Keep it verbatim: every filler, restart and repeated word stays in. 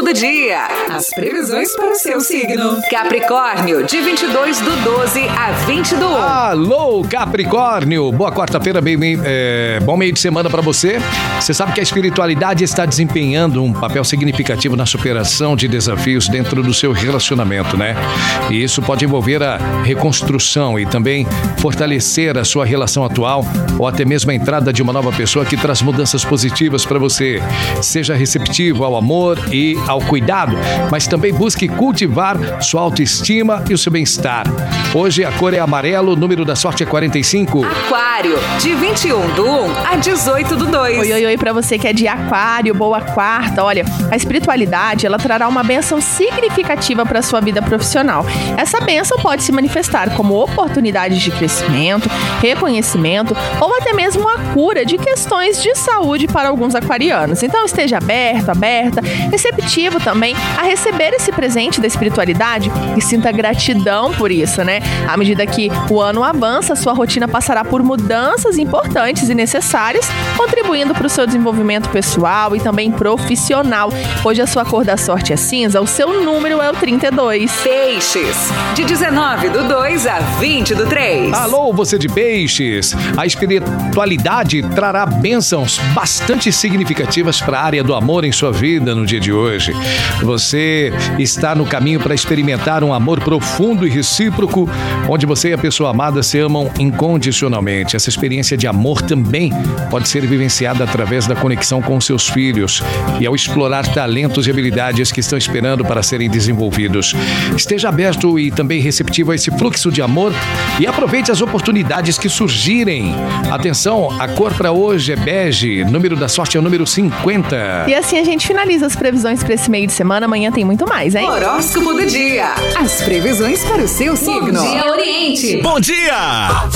do dia. As previsões para o seu signo. Capricórnio, de vinte e dois do doze a vinte do um. Alô, Capricórnio! Boa quarta-feira, bem, bem, é, bom meio de semana para você. Você sabe que a espiritualidade está desempenhando um papel significativo na superação de desafios dentro do seu relacionamento, né? E isso pode envolver a reconstrução e também fortalecer a sua relação atual ou até mesmo a entrada de uma nova pessoa que traz mudanças positivas para você. Seja receptivo ao amor e ao cuidado, mas também busque cultivar sua autoestima e o seu bem-estar. Hoje a cor é amarelo, o número da sorte é quarenta e cinco. Aquário, de vinte e um do um a dezoito do dois. Oi, oi, oi, pra você que é de Aquário, boa quarta. Olha, a espiritualidade, ela trará uma bênção significativa para sua vida profissional. Essa bênção pode se manifestar como oportunidade de crescimento, reconhecimento ou até mesmo a cura de questões de saúde para alguns aquarianos. Então esteja aberto, aberta, receptivo também a receber esse presente da espiritualidade e sinta gratidão por isso, né? À medida que o ano avança, sua rotina passará por mudanças importantes e necessárias, contribuindo para o seu desenvolvimento pessoal e também profissional. Hoje a sua cor da sorte é cinza, o seu número é o trinta e dois. Peixes, de dezenove do dois a vinte do três. Alô, você de Peixes! A espiritualidade trará bênçãos bastante significativas para a área do amor em sua vida no dia de hoje. Você está no caminho para experimentar um amor profundo e recíproco, onde você e a pessoa amada se amam incondicionalmente. Essa experiência de amor também pode ser vivenciada através da conexão com seus filhos e ao explorar talentos e habilidades que estão esperando para serem desenvolvidos. Esteja aberto e também receptivo a esse fluxo de amor e aproveite as oportunidades que surgirem. Atenção, a cor para hoje é bege, número da sorte é o número cinquenta. E assim a gente finaliza as previsões para esse meio de semana. Amanhã tem muito mais, hein? Horóscopo do dia. As previsões para o seu signo. Bom dia, Oriente! Bom dia!